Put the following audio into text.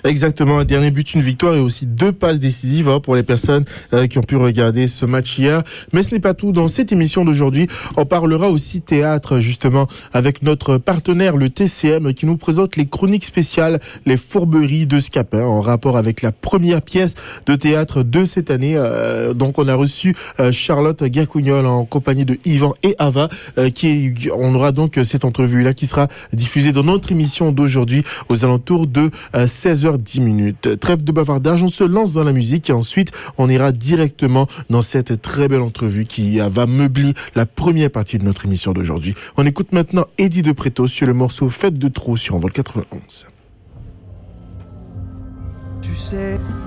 Exactement, un dernier but, une victoire et aussi 2 passes décisives pour les personnes qui ont pu regarder ce match hier. Mais ce n'est pas tout. Dans cette émission d'aujourd'hui, on parlera aussi théâtre justement avec notre partenaire le TCM qui nous présente les chroniques spéciales, les fourberies de Scapin en rapport avec la première pièce de théâtre de cette année. Donc on a reçu Charlotte Gacougnol en compagnie de Yvan et Ava on aura donc cette entrevue là qui sera diffusée dans notre émission d'aujourd'hui aux alentours de 16h10. Trêve de bavardage, on se lance dans la musique et ensuite on ira directement dans cette très belle entrevue qui va meubler la première partie de notre émission d'aujourd'hui. On écoute maintenant Eddie de Préto sur le morceau Fête de trop sur Envol 91. Tu sais